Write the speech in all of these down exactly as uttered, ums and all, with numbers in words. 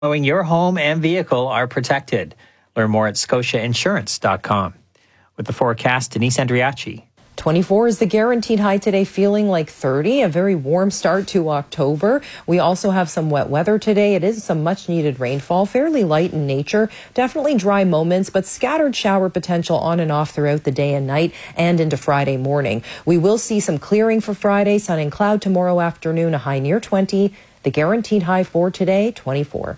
Knowing your home and vehicle are protected. Learn more at scotia insurance dot com. With the forecast, Denise Andriachi. twenty-four is the guaranteed high today, feeling like thirty, a very warm start to October. We also have some wet weather today. It is some much needed rainfall, fairly light in nature, definitely dry moments, but scattered shower potential on and off throughout the day and night and into Friday morning. We will see some clearing for Friday, sun and cloud tomorrow afternoon, a high near twenty. The guaranteed high for today, twenty-four.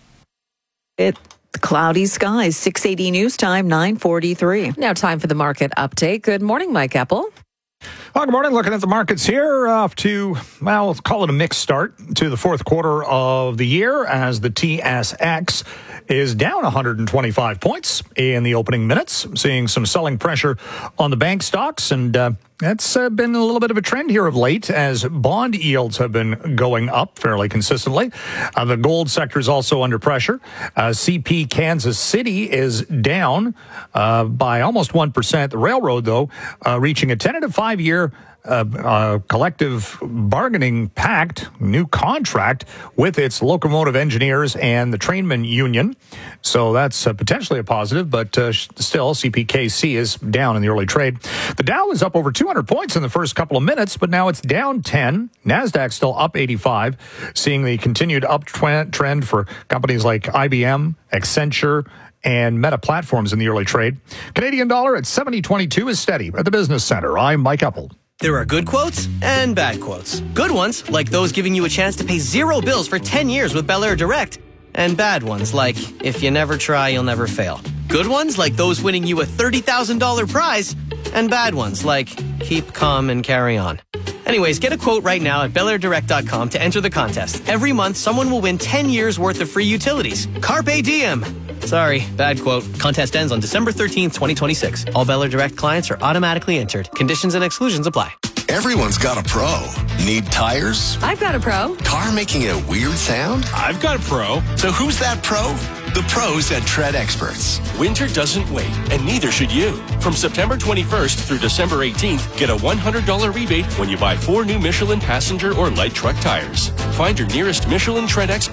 It cloudy skies, six eighty news time, nine forty-three. Now time for the market update. Good morning, Mike Epple. Well, good morning. Looking at the markets here, off to, well, let's call it a mixed start to the fourth quarter of the year as the T S X is down one hundred twenty-five points in the opening minutes, seeing some selling pressure on the bank stocks, and uh, that's uh, been a little bit of a trend here of late as bond yields have been going up fairly consistently. Uh, the gold sector is also under pressure. Uh, C P Kansas City is down uh, by almost one percent. The railroad, though, uh, reaching a tentative five-year Uh, uh, collective bargaining pact, new contract with its locomotive engineers and the trainmen union. So that's uh, potentially a positive, but uh, still C P K C is down in the early trade. The Dow is up over two hundred points in the first couple of minutes, but now it's down ten. NASDAQ still up eighty-five, seeing the continued uptrend for companies like I B M, Accenture, and Meta Platforms in the early trade. Canadian dollar at seventy twenty-two is steady. At the Business Center, I'm Mike Epple. There are good quotes and bad quotes. Good ones, like those giving you a chance to pay zero bills for ten years with Bel Air Direct. And bad ones, like, if you never try, you'll never fail. Good ones, like those winning you a thirty thousand dollars prize. And bad ones, like, keep calm and carry on. Anyways, get a quote right now at bel air direct dot com to enter the contest. Every month, someone will win ten years worth of free utilities. Carpe diem. Sorry, bad quote. Contest ends on December thirteenth, twenty twenty-six. All Bel Air Direct clients are automatically entered. Conditions and exclusions apply. Everyone's got a pro. Need tires? I've got a pro. Car making a weird sound? I've got a pro. So who's that pro? The pros at Tread Experts. Winter doesn't wait, and neither should you. From September twenty-first through December eighteenth, get a one hundred dollars rebate when you buy four new Michelin passenger or light truck tires. Find your nearest Michelin Tread Expert